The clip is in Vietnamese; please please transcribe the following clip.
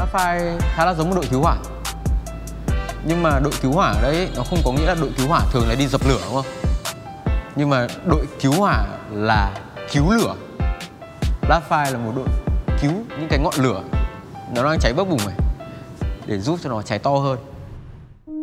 Lapphire khá là giống một đội cứu hỏa. Nhưng mà đội cứu hỏa ở đấy nó không có nghĩa là đội cứu hỏa thường là đi dập lửa đúng không? Nhưng mà đội cứu hỏa là cứu lửa. Lapphire là một đội cứu những cái ngọn lửa nó đang cháy bốc bùng này để giúp cho nó cháy to hơn.